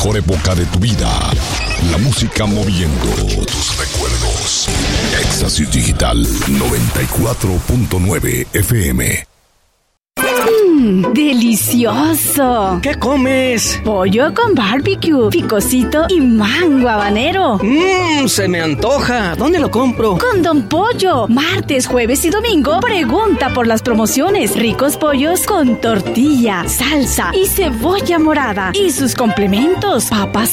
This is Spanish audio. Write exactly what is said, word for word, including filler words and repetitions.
mejor época de tu vida. La música moviendo tus recuerdos. Éxtasis Digital noventa y cuatro punto nueve F M. Mmm, delicioso. ¿Qué comes? Pollo con barbecue, picocito y mango habanero. Mmm, se me antoja. ¿Dónde lo compro? Con Don Pollo. Martes, jueves y domingo, pregunta por las promociones. Ricos pollos con tortilla, salsa y cebolla morada. Y sus complementos, papas